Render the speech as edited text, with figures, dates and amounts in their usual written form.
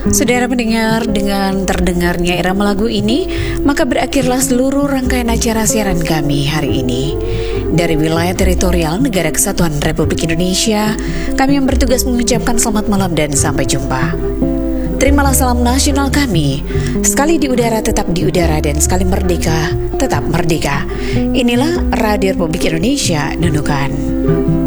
Saudara pendengar, dengan terdengarnya irama lagu ini, maka berakhirlah seluruh rangkaian acara siaran kami hari ini. Dari wilayah teritorial Negara Kesatuan Republik Indonesia, kami yang bertugas mengucapkan selamat malam dan sampai jumpa. Terimalah salam nasional kami, sekali di udara tetap di udara dan sekali merdeka tetap merdeka. Inilah Radio Republik Indonesia Nunukan.